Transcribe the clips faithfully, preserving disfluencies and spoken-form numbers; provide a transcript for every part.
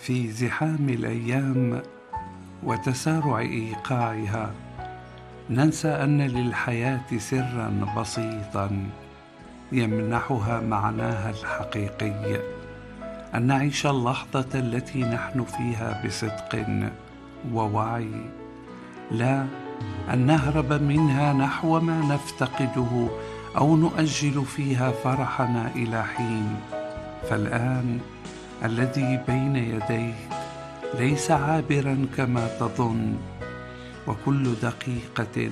في زحام الأيام وتسارع إيقاعها ننسى أن للحياة سرا بسيطا يمنحها معناها الحقيقي، أن نعيش اللحظة التي نحن فيها بصدق ووعي، لا أن نهرب منها نحو ما نفتقده أو نؤجل فيها فرحنا إلى حين. فالآن الذي بين يديك ليس عابرا كما تظن، وكل دقيقة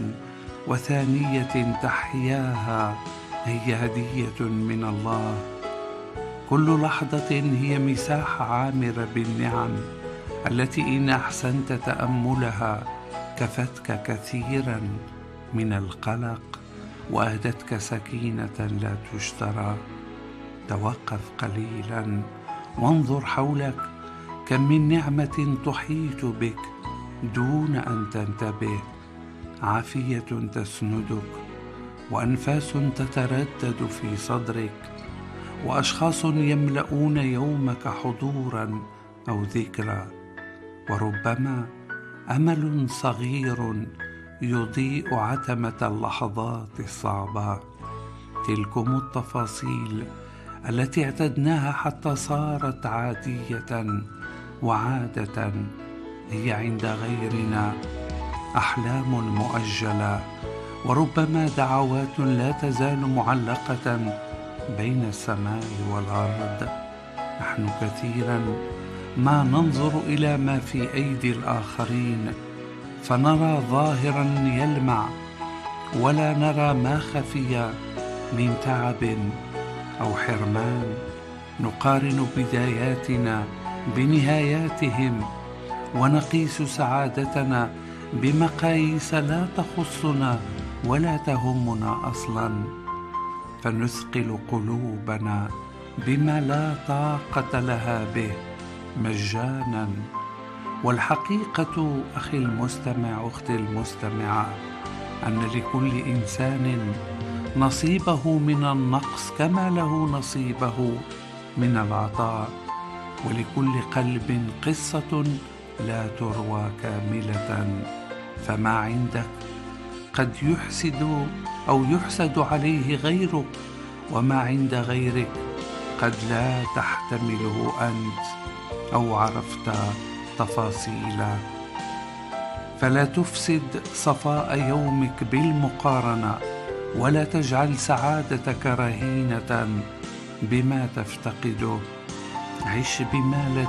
وثانية تحياها هي هدية من الله. كل لحظة هي مساحة عامرة بالنعم التي إن أحسنت تأملها كفتك كثيرا من القلق وأهدتك سكينة لا تشترى. توقف قليلا وانظر حولك، كم من نعمة تحيط بك دون أن تنتبه، عافية تسندك، وأنفاس تتردد في صدرك، وأشخاص يملؤون يومك حضورا أو ذكرى، وربما أمل صغير يضيء عتمة اللحظات الصعبة. تلكم التفاصيل التي اعتدناها حتى صارت عادية وعادة هي عند غيرنا أحلام مؤجلة، وربما دعوات لا تزال معلقة بين السماء والأرض. نحن كثيرا ما ننظر إلى ما في أيدي الآخرين فنرى ظاهرا يلمع، ولا نرى ما خفي من تعب أو حرمان. نقارن بداياتنا بنهاياتهم، ونقيس سعادتنا بمقاييس لا تخصنا ولا تهمنا أصلا، فنثقل قلوبنا بما لا طاقة لها به مجانا. والحقيقة أخي المستمع، أختي المستمعة، أن لكل إنسان نصيبه من النقص كما له نصيبه من العطاء، ولكل قلب قصة لا تروى كاملة. فما عندك قد يحسد أو يحسد عليه غيرك، وما عند غيرك قد لا تحتمله أنت أو عرفت تفاصيله. فلا تفسد صفاء يومك بالمقارنة، ولا تجعل سعادتك رهينة بما تفتقده. عش بما لا